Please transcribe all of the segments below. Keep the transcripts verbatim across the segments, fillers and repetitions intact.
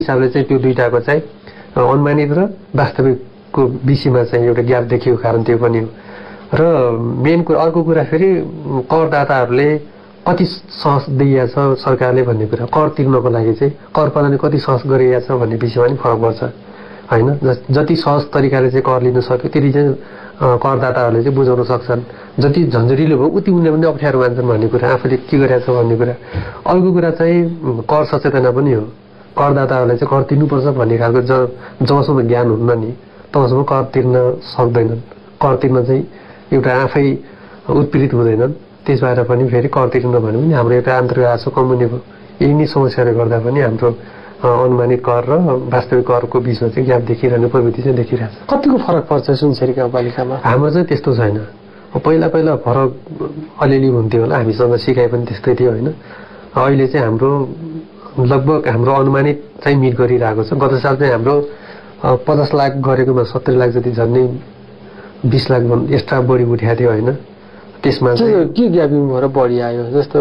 हिसाबले चाहिँ त्यो दुईटाको चाहिँ अनुमानित र वास्तविकको बिचमा चाहिँ एउटा ग्याप देखिएको कारण त्यो पनि हो। र मेन कुरा अर्को कुरा फेरि करदाताहरूले कति सहज दिइएको छ सरकारले भन्ने कुरा, कर तिर्नको लागि चाहिँ कर प्रणाली कति सहज गरिएको छ भन्ने विषयमा पनि फरक पर्छ होइन। जति सहज तरिकाले चाहिँ कर लिन सक्यो त्यति चाहिँ करदाताहरूले चाहिँ बुझाउन सक्छन्, जति झन्झरिलो भयो उति उनले पनि अप्ठ्यारो मान्छन् भन्ने कुरा, आफूले के गरिरहेको छ भन्ने कुरा। अर्को कुरा चाहिँ कर सचेतना पनि हो, करदाताहरूले चाहिँ कर तिर्नुपर्छ भन्ने खालको ज जबसम्म ज्ञान हुन्न नि तबसम्म कर तिर्न सक्दैनन्। कर तिर्न चाहिँ एउटा आफै उत्पीडित हुँदैनन्, त्यसबाट पनि फेरि कर तिर्न भने पनि हाम्रो एउटा आन्तरिक आशा कमुनी भयो। यही नै समस्याले गर्दा पनि हाम्रो अनुमानित कर र वास्तविक करको बिचमा चाहिँ ग्याप देखिरहने प्रवृत्ति चाहिँ देखिरहेछ। कतिको फरक पर्छ सुनसरी गाउँपालिकामा? हाम्रो चाहिँ त्यस्तो छैन। पहिला पहिला फरक अलिअलि हुन्थ्यो होला, हामीसँग सिकाइ पनि त्यस्तै थियो होइन। अहिले चाहिँ हाम्रो लगभग हाम्रो अनुमानित चाहिँ मिट गरिरहेको छ। गत साल चाहिँ हाम्रो पचास लाख गरेकोमा सत्तरी लाख जति झन्डै बिस लाख एक्स्ट्रा बढी उठाएको थियो होइन। त्यसमा के ग्यापिङ भएर बढी आयो जस्तो?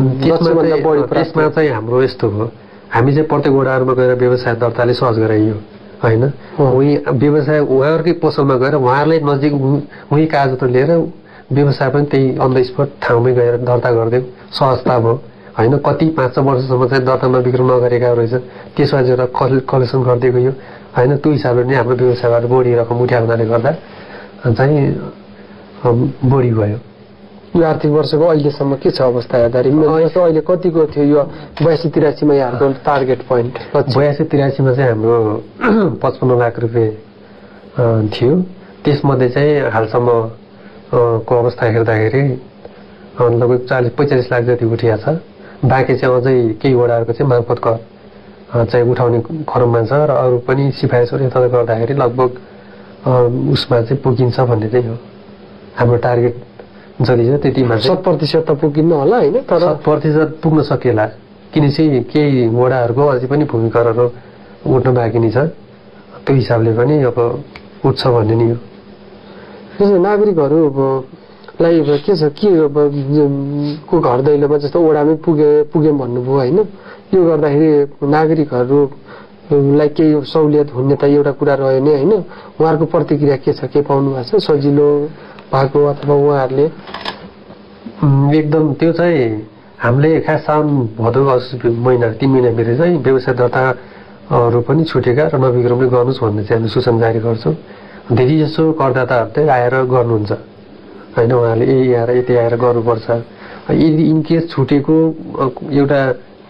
त्यसमा चाहिँ हाम्रो यस्तो भयो, हामी चाहिँ प्रत्येक वडाहरूमा गएर व्यवसाय दर्ताले सहज गराइयो होइन। उही व्यवसाय उहाँहरूकै पसलमा गएर उहाँहरूलाई नजिक उही कागज लिएर व्यवसाय पनि त्यही अन द स्पट ठाउँमै गएर दर्ता गरिदियो, सहजता भयो होइन। कति पाँच छ वर्षसम्म चाहिँ दर्ता नबिग्र नगरेका रहेछ, त्यसमा चाहिँ एउटा कलेक्सन गर्दै गयो होइन। त्यो हिसाबले नै हाम्रो व्यवसायबाट बढी रकम उठ्या हुनाले गर्दा चाहिँ बढी भयो। यो आर्थिक वर्षको अहिलेसम्म के छ अवस्था हेर्दाखेरि? अहिले कतिको थियो यो बयासी तिरासीमा यहाँको टार्गेट पोइन्ट? बयासी तिरासीमा चाहिँ हाम्रो पचपन्न लाख रुपियाँ थियो। त्यसमध्ये चाहिँ हालसम्म को अवस्था हेर्दाखेरि लगभग चालिस पैँचालिस लाख जति उठिया छ। बाँकी चाहिँ अझै केही वडाहरूको चाहिँ मार्फत कर चाहिँ उठाउने क्रममा छ र अरू पनि सिफारिसहरू यता गर्दाखेरि लगभग उसमा चाहिँ पुगिन्छ भन्ने चाहिँ हो हाम्रो टार्गेट। जति छ त्यतिमा शत प्रतिशत त पुगिन्न होला होइन, तर शत प्रतिशत पुग्न सकेला, किनकि केही वडाहरूको अझै पनि भूमि करहरू उठ्न बाँकी नै छ। त्यो हिसाबले पनि अब उठ्छ भन्ने नि हो। जस्तो नागरिकहरू लाई के छ के अब को घर दैलोमा जस्तो ओडामै पुगे पुग्यौँ भन्नुभयो होइन। यो गर्दाखेरि नागरिकहरूलाई केही सहुलियत हुने त एउटा कुरा रह्यो नै होइन। उहाँहरूको प्रतिक्रिया के छ, के पाउनु भएको छ सजिलो भएको अथवा उहाँहरूले? एकदम त्यो चाहिँ हामीले खास साउन भदौ महिना तिन महिनाभित्र चाहिँ व्यवसाय दर्ताहरू पनि छुटेका र नबिग्रो पनि गर्नुहोस् भन्ने चाहिँ हामी सूचना जारी गर्छौँ। धेरै जसो करदाताहरू चाहिँ आएर गर्नुहुन्छ होइन, उहाँहरूले यही आएर यति आएर गर्नुपर्छ। यदि इनकेस छुटेको एउटा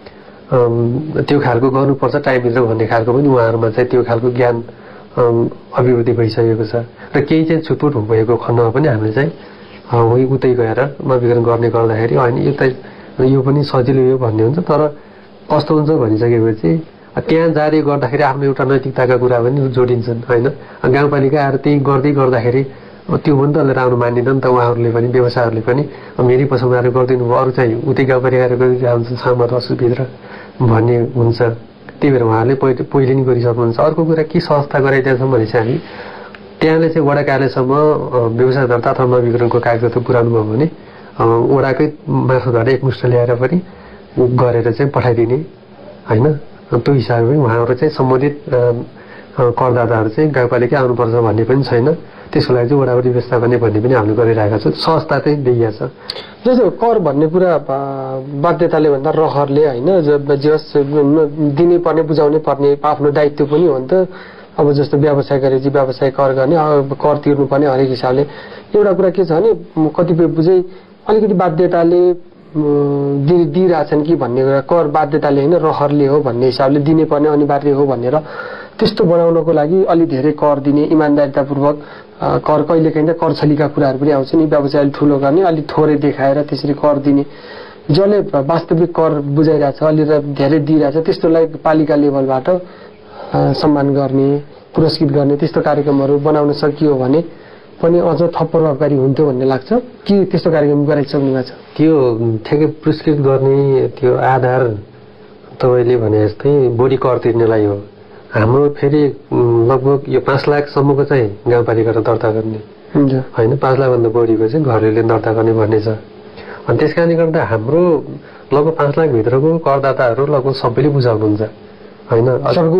त्यो खालको गर्नुपर्छ टाइमभित्र भन्ने खालको पनि उहाँहरूमा चाहिँ त्यो खालको ज्ञान अभिवृद्धि भइसकेको छ। र केही चाहिँ छुटपुट भएको खण्डमा पनि हामीले चाहिँ उही उतै गएर नवीकरण गर्ने गर्दाखेरि होइन यो त यो पनि सजिलो हो भन्ने हुन्छ। तर कस्तो हुन्छ भनिसकेपछि त्यहाँ जारी गर्दाखेरि आफ्नो एउटा नैतिकताका कुरा पनि जोडिन्छन् होइन। गाउँपालिका आएर त्यही गर्दै गर्दाखेरि त्यो पनि त राम्रो मानिँदैन नि त। उहाँहरूले पनि व्यवसायहरूले पनि मेरै पसलमा आएर गरिदिनु भयो, अरू चाहिँ उतै गाउँपालिका आएर गरिरहन्छ सामा रसभित्र भन्ने हुन्छ। त्यही भएर उहाँहरूले पहिले पहिले नै गरिसक्नुहुन्छ। अर्को कुरा के संस्था गराइदिएछौँ भने चाहिँ हामी त्यहाँले चाहिँ वडा कार्यालयसम्म व्यवसाय दर्ता अथवा नवीकरणको कागजात पुऱ्याउनु भयो भने वडाकै मार्फतबाट एकमुष्ट ल्याएर पनि गरेर चाहिँ पठाइदिने होइन। त्यो हिसाबले उहाँहरू चाहिँ सम्बन्धित करदाताहरू चाहिँ गाउँपालिका आउनुपर्छ भन्ने पनि छैन। त्यसको लागि चाहिँ वडावडी व्यवस्था गर्ने भन्ने पनि हामीले गरिरहेका छौँ। संस्था चाहिँ दिइएको छ। जस्तो कर भन्ने कुरा बाध्यताले भन्दा रहरले होइन जस दिनै पर्ने बुझाउनै पर्ने आफ्नो दायित्व पनि हो नि त। अब जस्तो व्यवसाय गरेपछि व्यवसाय कर गर्ने, कर तिर्नुपर्ने हरेक हिसाबले। एउटा कुरा के छ भने कतिपय बुझै अलिकति बाध्यताले दिइरहेछन् कि भन्ने कुरा, कर बाध्यताले होइन रहरले हो भन्ने हिसाबले दिनै पर्ने अनिवार्य हो भनेर त्यस्तो बनाउनको लागि अलि धेरै कर दिने, इमान्दारितापूर्वक कर कहिलेकाहीँ त कर छलीका कुराहरू पनि आउँछ नि। व्यवसायले ठुलो गर्ने अलिक थोरै देखाएर त्यसरी कर दिने, जसले वास्तविक कर बुझाइरहेछ अलि धेरै दिइरहेछ त्यस्तोलाई पालिका लेभलबाट सम्मान गर्ने, पुरस्कृत गर्ने त्यस्तो कार्यक्रमहरू बनाउन सकियो भने पनि अझ थप प्रभावकारी हुन्थ्यो भन्ने लाग्छ। कि त्यस्तो कार्यक्रम गराइसक्नु भएको छ? त्यो ठ्याक्कै पुरस्कृत गर्ने त्यो आधार तपाईँले भने जस्तै बढी कर तिर्नेलाई हो। हाम्रो फेरि लगभग यो पाँच लाखसम्मको चाहिँ गाउँपालिकाबाट दर्ता गर्ने होइन, पाँच लाखभन्दा बढीको चाहिँ घरले दर्ता गर्ने भन्ने छ। अनि त्यस कारणले गर्दा हाम्रो लगभग पाँच लाखभित्रको करदाताहरू लगभग सबैले बुझाउनुहुन्छ होइन।